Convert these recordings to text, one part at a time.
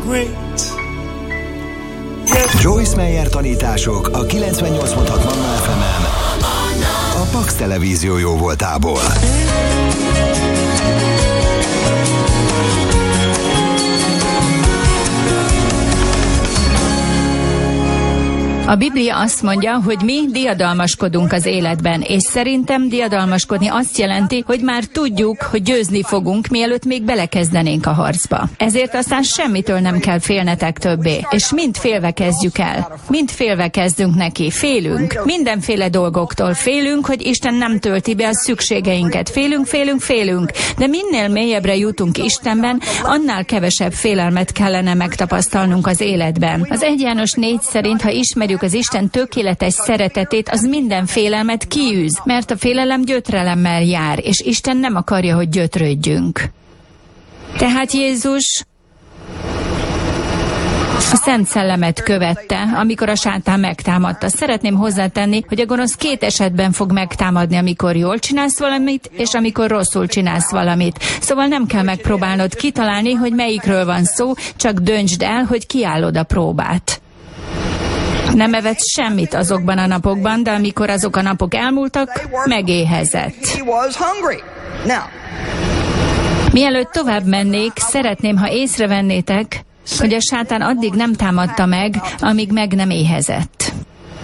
Joyce Meyer tanítások a 98.6 Manna FM-en a Pax Televízió jóvoltából. A Biblia azt mondja, hogy mi diadalmaskodunk az életben, és szerintem diadalmaskodni azt jelenti, hogy már tudjuk, hogy győzni fogunk, mielőtt még belekezdenénk a harcba. Ezért aztán semmitől nem kell félnetek többé, és mind félve kezdjük el. Mind félve kezdünk neki, félünk. Mindenféle dolgoktól félünk, hogy Isten nem tölti be a szükségeinket. Félünk, de minél mélyebbre jutunk Istenben, annál kevesebb félelmet kellene megtapasztalnunk az életben. Az 1 János 4 szerint, ha ismerjük az Isten tökéletes szeretetét, az minden félelmet kiűz, mert a félelem gyötrelemmel jár, és Isten nem akarja, hogy gyötrődjünk. Tehát Jézus a Szent Szellemet követte, amikor a sátán megtámadta. Szeretném hozzátenni, hogy a gonosz 2 esetben fog megtámadni, amikor jól csinálsz valamit, és amikor rosszul csinálsz valamit. Szóval nem kell megpróbálnod kitalálni, hogy melyikről van szó, csak döntsd el, hogy kiállod a próbát. Nem evett semmit azokban a napokban, de amikor azok a napok elmúltak, megéhezett. Mielőtt tovább mennék, szeretném, ha észrevennétek, hogy a sátán addig nem támadta meg, amíg meg nem éhezett.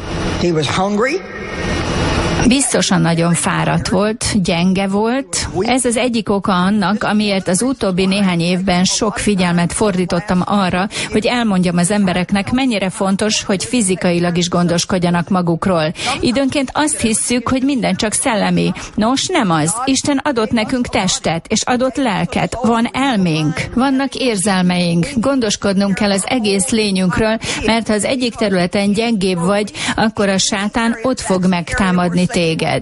Biztosan nagyon fáradt volt, gyenge volt. Ez az egyik oka annak, amiért az utóbbi néhány évben sok figyelmet fordítottam arra, hogy elmondjam az embereknek, mennyire fontos, hogy fizikailag is gondoskodjanak magukról. Időnként azt hisszük, hogy minden csak szellemi. Nos, nem az. Isten adott nekünk testet, és adott lelket. Van elménk, vannak érzelmeink. Gondoskodnunk kell az egész lényünkről, mert ha az egyik területen gyengébb vagy, akkor a sátán ott fog megtámadni téged.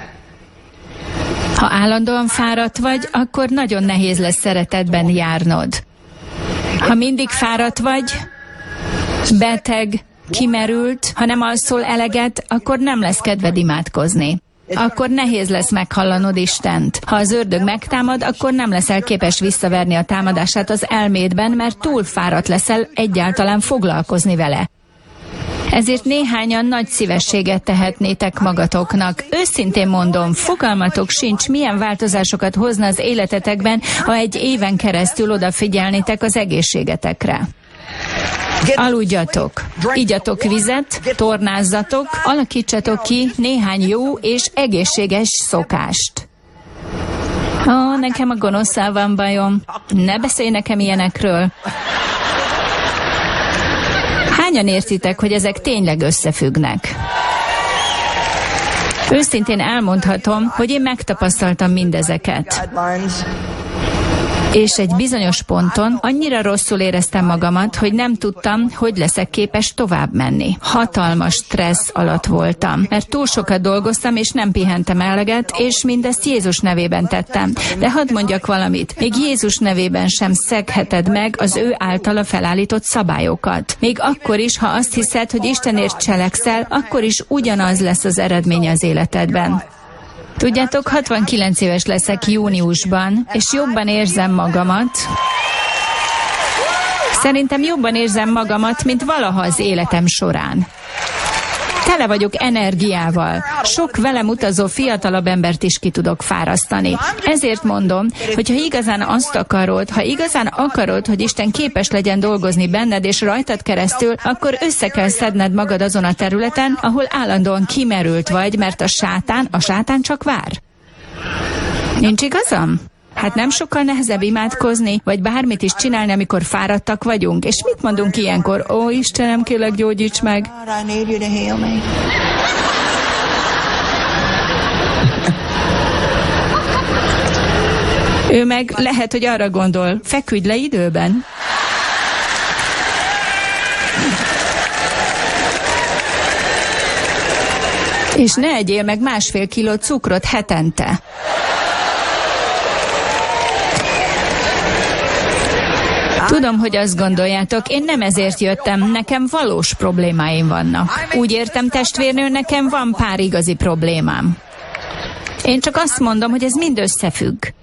Ha állandóan fáradt vagy, akkor nagyon nehéz lesz szeretetben járnod. Ha mindig fáradt vagy, beteg, kimerült, ha nem alszol eleget, akkor nem lesz kedved imádkozni. Akkor nehéz lesz meghallanod Istent. Ha az ördög megtámad, akkor nem leszel képes visszaverni a támadását az elmédben, mert túl fáradt leszel egyáltalán foglalkozni vele. Ezért néhányan nagy szívességet tehetnétek magatoknak. Őszintén mondom, fogalmatok sincs, milyen változásokat hozna az életetekben, ha 1 éven keresztül odafigyelnétek az egészségetekre. Aludjatok, igyatok vizet, tornázzatok, alakítsatok ki néhány jó és egészséges szokást. Nekem a gonoszszal van bajom. Ne beszélj nekem ilyenekről. Hányan értitek, hogy ezek tényleg összefüggnek? Őszintén elmondhatom, hogy én megtapasztaltam mindezeket. És egy bizonyos ponton annyira rosszul éreztem magamat, hogy nem tudtam, hogy leszek képes tovább menni. Hatalmas stressz alatt voltam, mert túl sokat dolgoztam, és nem pihentem eleget, és mindezt Jézus nevében tettem. De hadd mondjak valamit, még Jézus nevében sem szegheted meg az ő általa felállított szabályokat. Még akkor is, ha azt hiszed, hogy Istenért cselekszel, akkor is ugyanaz lesz az eredménye az életedben. Tudjátok, 69 éves leszek júniusban, és jobban érzem magamat. Szerintem jobban érzem magamat, mint valaha az életem során. Tele vagyok energiával. Sok velem utazó fiatalabb embert is ki tudok fárasztani. Ezért mondom, hogy ha igazán azt akarod, ha igazán akarod, hogy Isten képes legyen dolgozni benned és rajtad keresztül, akkor össze kell szedned magad azon a területen, ahol állandóan kimerült vagy, mert a sátán csak vár. Nincs igazam? Hát nem sokkal nehezebb imádkozni, vagy bármit is csinálni, amikor fáradtak vagyunk. És mit mondunk ilyenkor? Ó, Istenem, kérlek, gyógyíts meg! Ő meg lehet, hogy arra gondol, feküdj le időben. És ne egyél meg 1,5 kiló cukrot hetente. Tudom, hogy azt gondoljátok, én nem ezért jöttem, nekem valós problémáim vannak. Úgy értem, testvérnő, nekem van pár igazi problémám. Én csak azt mondom, hogy ez mind összefügg.